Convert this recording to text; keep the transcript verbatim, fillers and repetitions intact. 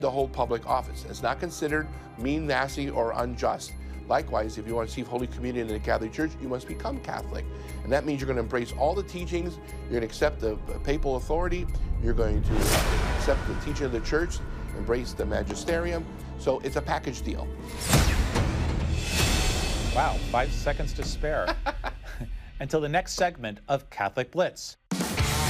to hold public office. It's not considered mean, nasty, or unjust. Likewise, if you want to receive Holy Communion in the Catholic Church, you must become Catholic. And that means you're going to embrace all the teachings, you're going to accept the papal authority, you're going to accept the teaching of the Church, embrace the magisterium. So it's a package deal. Wow, five seconds to spare. Until the next segment of Catholic Blitz.